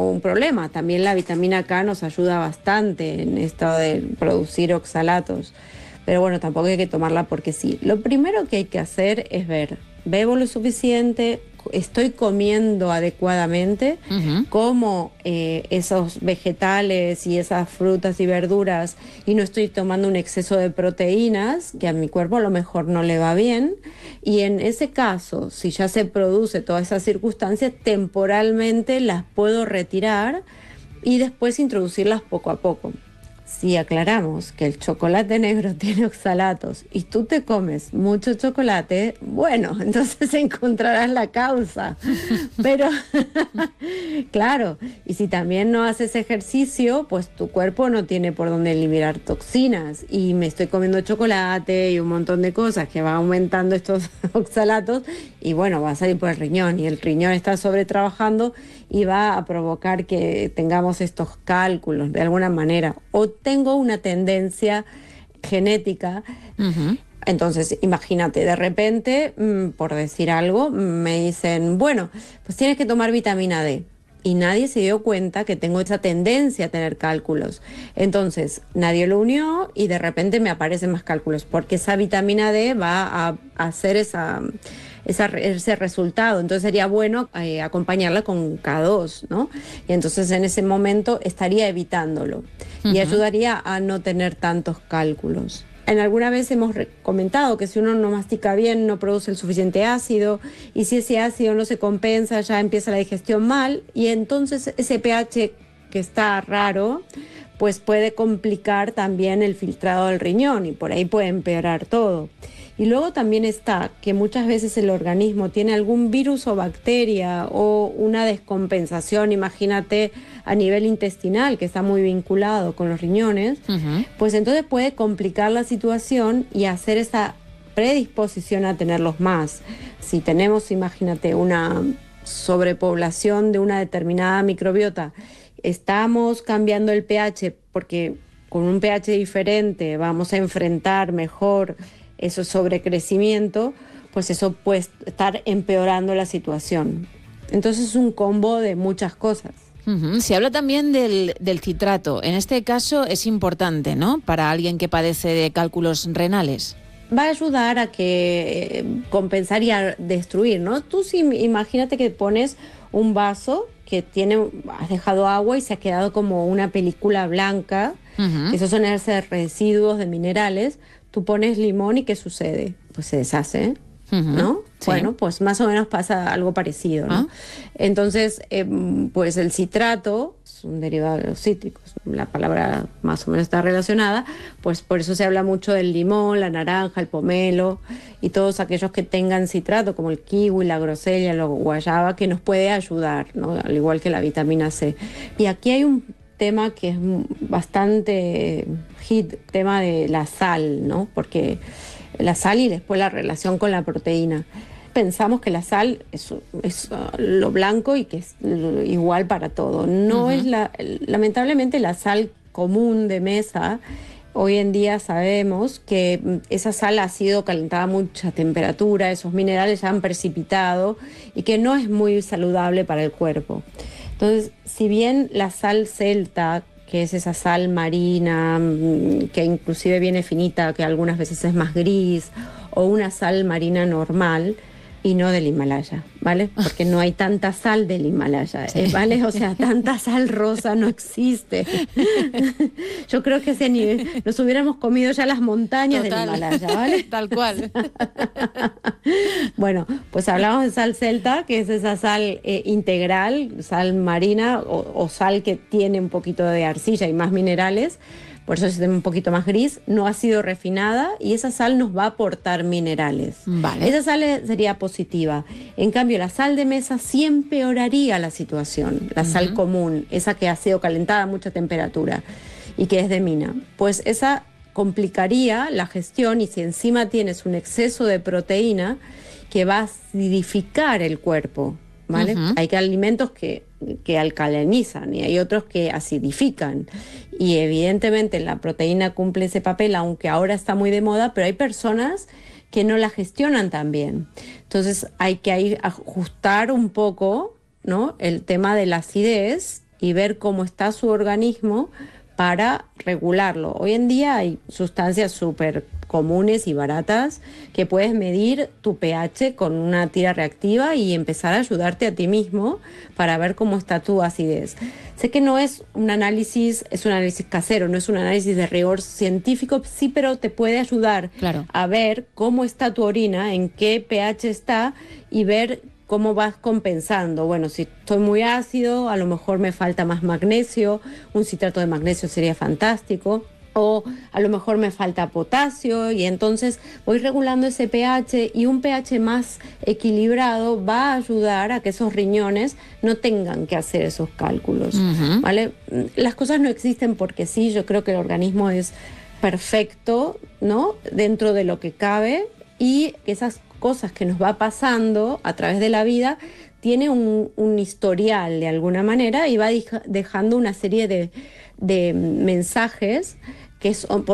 un problema. También la vitamina K nos ayuda bastante en esto de producir oxalatos. Pero bueno, tampoco hay que tomarla porque sí. Lo primero que hay que hacer es ver, ¿bebo lo suficiente? ¿Estoy comiendo adecuadamente? Como esos vegetales y esas frutas y verduras, y no estoy tomando un exceso de proteínas, que a mi cuerpo a lo mejor no le va bien. Y en ese caso, si ya se produce todas esas circunstancias, temporalmente las puedo retirar y después introducirlas poco a poco. Si aclaramos que el chocolate negro tiene oxalatos y tú te comes mucho chocolate, bueno, entonces encontrarás la causa. Pero, claro, y si también no haces ejercicio, pues tu cuerpo no tiene por dónde liberar toxinas. Y me estoy comiendo chocolate y un montón de cosas que va aumentando estos oxalatos y bueno, va a salir por el riñón y el riñón está sobretrabajando y va a provocar que tengamos estos cálculos de alguna manera. O tengo una tendencia genética. Entonces, imagínate, de repente, por decir algo, me dicen, bueno, pues tienes que tomar vitamina D. Y nadie se dio cuenta que tengo esa tendencia a tener cálculos. Entonces, nadie lo unió y de repente me aparecen más cálculos, porque esa vitamina D va a hacer ese resultado. Entonces sería bueno acompañarla con K2, ¿no? Y entonces en ese momento estaría evitándolo y ayudaría a no tener tantos cálculos. En alguna vez hemos comentado que si uno no mastica bien, no produce el suficiente ácido, y si ese ácido no se compensa, ya empieza la digestión mal, y entonces ese pH que está raro, pues puede complicar también el filtrado del riñón y por ahí puede empeorar todo. Y luego también está que muchas veces el organismo tiene algún virus o bacteria o una descompensación, imagínate a nivel intestinal, que está muy vinculado con los riñones, pues entonces puede complicar la situación y hacer esa predisposición a tenerlos más. Si tenemos, imagínate, una sobrepoblación de una determinada microbiota, estamos cambiando el pH porque con un pH diferente vamos a enfrentar mejor ese sobrecrecimiento, pues eso puede estar empeorando la situación. Entonces es un combo de muchas cosas. Se habla también del citrato. En este caso es importante, ¿no?, para alguien que padece de cálculos renales. Va a ayudar a que compensar y a destruir, ¿no? Tú sí, imagínate que pones un vaso que has dejado agua y se ha quedado como una película blanca. Esos son esos residuos de minerales. Tú pones limón y ¿qué sucede? Pues se deshace, ¿no? Sí. Bueno, pues más o menos pasa algo parecido, ¿no? Entonces, pues el citrato es un derivado de los cítricos, la palabra más o menos está relacionada, pues por eso se habla mucho del limón, la naranja, el pomelo y todos aquellos que tengan citrato, como el kiwi, la grosella, la guayaba, que nos puede ayudar, ¿no? Al igual que la vitamina C. Y aquí hay un tema que es bastante hit, tema de la sal, ¿no? Porque la sal y después la relación con la proteína. Pensamos que la sal es lo blanco y que es igual para todo. No es lamentablemente la sal común de mesa. Hoy en día sabemos que esa sal ha sido calentada a mucha temperatura, esos minerales ya han precipitado y que no es muy saludable para el cuerpo. Entonces, si bien la sal celta, que es esa sal marina, que inclusive viene finita, que algunas veces es más gris, o una sal marina normal, y no del Himalaya, ¿vale? Porque no hay tanta sal del Himalaya, ¿vale? O sea, tanta sal rosa no existe. Yo creo que ese nivel, nos hubiéramos comido ya las montañas del Himalaya, ¿vale? Tal cual. Bueno, pues hablamos de sal celta, que es esa sal integral, sal marina o sal que tiene un poquito de arcilla y más minerales. Por eso es un poquito más gris, no ha sido refinada y esa sal nos va a aportar minerales. Vale. Esa sal sería positiva. En cambio, la sal de mesa sí empeoraría la situación. La sal común, esa que ha sido calentada a mucha temperatura y que es de mina. Pues esa complicaría la gestión y si encima tienes un exceso de proteína que va a acidificar el cuerpo, ¿vale? Hay alimentos que alcalinizan y hay otros que acidifican y evidentemente la proteína cumple ese papel, aunque ahora está muy de moda, pero hay personas que no la gestionan tan bien. Entonces hay que ajustar un poco, ¿no?, el tema de la acidez y ver cómo está su organismo para regularlo. Hoy en día hay sustancias súper comunes y baratas que puedes medir tu pH con una tira reactiva y empezar a ayudarte a ti mismo para ver cómo está tu acidez. Sé que no es un análisis, es un análisis casero, no es un análisis de rigor científico, sí, pero te puede ayudar a ver cómo está tu orina, en qué pH está y ver cómo vas compensando. Bueno, si estoy muy ácido, a lo mejor me falta más magnesio, un citrato de magnesio sería fantástico, o a lo mejor me falta potasio, y entonces voy regulando ese pH, y un pH más equilibrado va a ayudar a que esos riñones no tengan que hacer esos cálculos, ¿vale? Las cosas no existen porque sí, yo creo que el organismo es perfecto, ¿no?, dentro de lo que cabe, y que esas cosas que nos va pasando a través de la vida tiene un historial de alguna manera y va dejando una serie de mensajes que son